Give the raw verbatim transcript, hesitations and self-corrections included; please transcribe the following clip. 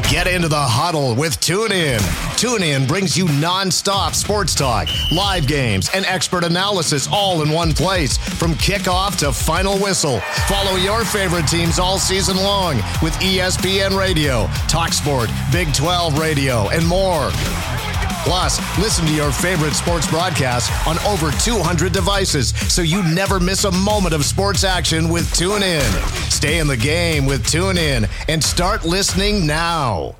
Get into the huddle with TuneIn. TuneIn brings you non-stop sports talk, live games, and expert analysis all in one place. From kickoff to final whistle, follow your favorite teams all season long with E S P N Radio, TalkSport, Big twelve Radio, and more. Plus, listen to your favorite sports broadcasts on over two hundred devices so you never miss a moment of sports action with TuneIn. Stay in the game with TuneIn and start listening now.